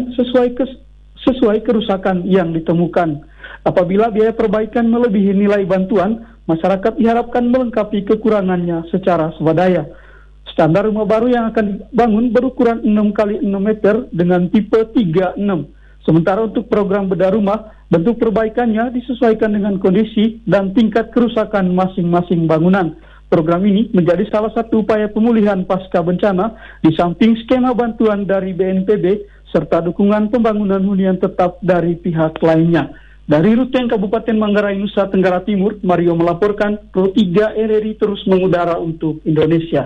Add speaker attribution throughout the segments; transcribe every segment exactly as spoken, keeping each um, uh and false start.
Speaker 1: perbaikan sesuai kes, sesuai kerusakan yang ditemukan. Apabila biaya perbaikan melebihi nilai bantuan, masyarakat diharapkan melengkapi kekurangannya secara swadaya. Standar rumah baru yang akan dibangun berukuran enam kali enam meter dengan tipe tiga enam. Sementara untuk program bedah rumah, bentuk perbaikannya disesuaikan dengan kondisi dan tingkat kerusakan masing-masing bangunan. Program ini menjadi salah satu upaya pemulihan pasca bencana di samping skema bantuan dari B N P B serta dukungan pembangunan hunian tetap dari pihak lainnya. Dari Ruteng Kabupaten Manggarai, Nusa Tenggara Timur, Mario melaporkan, Pro tiga R R I terus mengudara untuk Indonesia.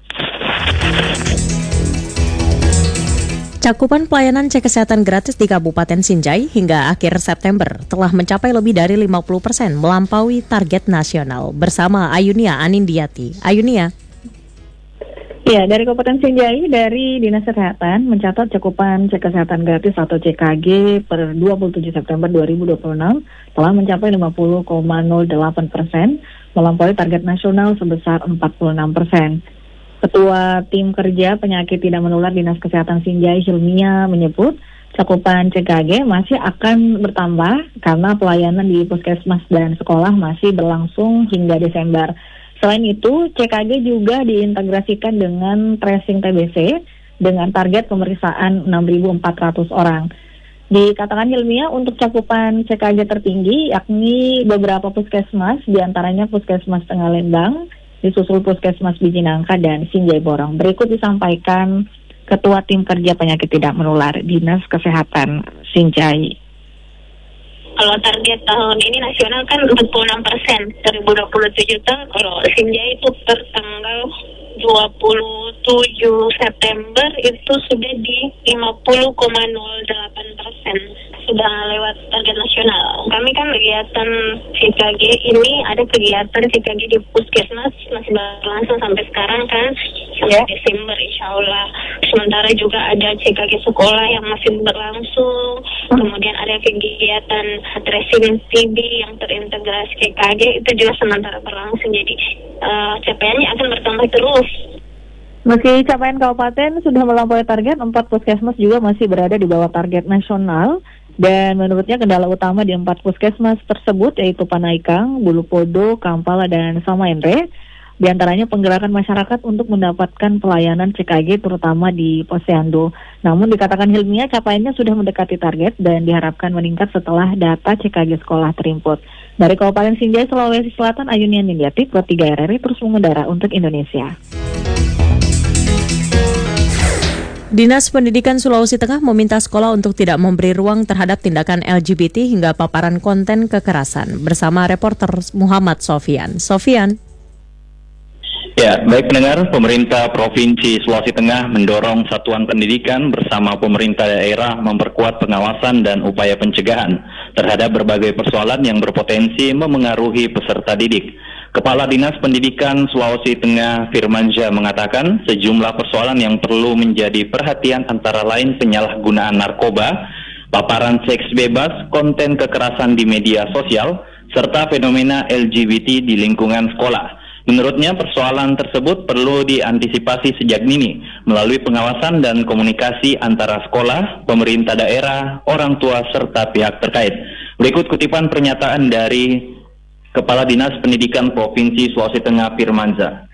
Speaker 2: Cakupan pelayanan cek kesehatan gratis di Kabupaten Sinjai hingga akhir September telah mencapai lebih dari lima puluh persen melampaui target nasional. Bersama Ayunia Anindiati. Ayunia.
Speaker 3: Ya, dari Kabupaten Sinjai, dari Dinas Kesehatan mencatat cakupan cek kesehatan gratis atau C K G per dua puluh tujuh September dua ribu dua puluh enam telah mencapai lima puluh koma nol delapan persen, melampaui target nasional sebesar empat puluh enam persen. Ketua Tim Kerja Penyakit Tidak Menular Dinas Kesehatan Sinjai, Hilmia, menyebut cakupan C K G masih akan bertambah karena pelayanan di puskesmas dan sekolah masih berlangsung hingga Desember. Selain itu, C K G juga diintegrasikan dengan tracing T B C dengan target pemeriksaan enam ribu empat ratus orang. Dikatakan Hilmia, untuk cakupan C K G tertinggi yakni beberapa puskesmas, diantaranya Puskesmas Tengah Lembang, disusul Puskesmas Bijinangka dan Sinjai Borong. Berikut disampaikan Ketua Tim Kerja Penyakit Tidak Menular Dinas Kesehatan Sinjai.
Speaker 4: Kalau target tahun ini nasional kan empat puluh enam persen dua ribu dua puluh tujuh tahun. Kalau Sinjai itu per tanggal dua puluh tujuh September itu sudah di lima puluh koma nol delapan persen, sudah lewat target nasional. Kami kan kegiatan C K G ini, ada kegiatan C K G di puskesmas masih berlangsung sampai sekarang kan, sampai yeah. Desember insya Allah. Sementara juga ada C K G sekolah yang masih berlangsung, kemudian ada kegiatan tracing T B yang terintegrasi C K G itu juga sementara berlangsung. Jadi uh, capaiannya akan bertambah terus.
Speaker 3: Meski capaian kabupaten sudah melampaui target, empat puskesmas juga masih berada di bawah target nasional. Dan menurutnya kendala utama di empat puskesmas tersebut yaitu Panaikang, Bulu Podo, Kampala, dan Samaenre. Di antaranya penggerakan masyarakat untuk mendapatkan pelayanan C K G terutama di Posyandu. Namun dikatakan Hilmia capaiannya sudah mendekati target dan diharapkan meningkat setelah data C K G sekolah terinput. Dari Kabupaten Sinjai, Sulawesi Selatan, Ayunia Nindiati, Pro tiga R R I terus mengudara untuk Indonesia.
Speaker 2: Dinas Pendidikan Sulawesi Tengah meminta sekolah untuk tidak memberi ruang terhadap tindakan L G B T hingga paparan konten kekerasan. Bersama reporter Muhammad Sofian. Sofian.
Speaker 5: Ya, baik pendengar, pemerintah Provinsi Sulawesi Tengah mendorong satuan pendidikan bersama pemerintah daerah memperkuat pengawasan dan upaya pencegahan terhadap berbagai persoalan yang berpotensi memengaruhi peserta didik. Kepala Dinas Pendidikan Sulawesi Tengah Firmansyah mengatakan sejumlah persoalan yang perlu menjadi perhatian antara lain penyalahgunaan narkoba, paparan seks bebas, konten kekerasan di media sosial, serta fenomena L G B T di lingkungan sekolah. Menurutnya persoalan tersebut perlu diantisipasi sejak dini melalui pengawasan dan komunikasi antara sekolah, pemerintah daerah, orang tua, serta pihak terkait. Berikut kutipan pernyataan dari Kepala Dinas Pendidikan Provinsi Sulawesi Tengah Firmansyah.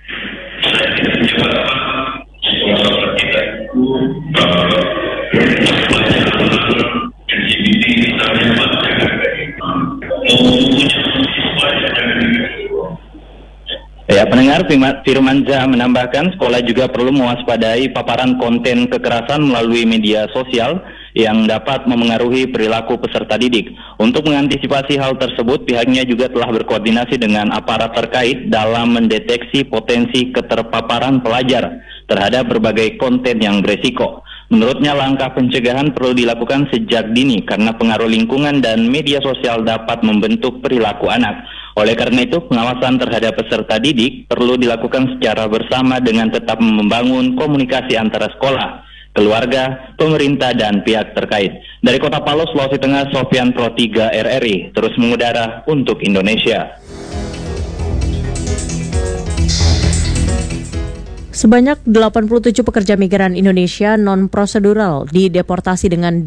Speaker 5: Ya, pendengar, Firmansyah menambahkan sekolah juga perlu mewaspadai paparan konten kekerasan melalui media sosial yang dapat memengaruhi perilaku peserta didik. Untuk mengantisipasi hal tersebut, pihaknya juga telah berkoordinasi dengan aparat terkait dalam mendeteksi potensi keterpaparan pelajar terhadap berbagai konten yang beresiko. Menurutnya langkah pencegahan perlu dilakukan sejak dini karena pengaruh lingkungan dan media sosial dapat membentuk perilaku anak. Oleh karena itu, pengawasan terhadap peserta didik perlu dilakukan secara bersama dengan tetap membangun komunikasi antara sekolah, keluarga, pemerintah, dan pihak terkait. Dari Kota Palu, Sulawesi Tengah, Sofian, Pro tiga R R I, terus mengudara untuk Indonesia.
Speaker 2: Sebanyak delapan puluh tujuh pekerja migran Indonesia non-prosedural dideportasi dengan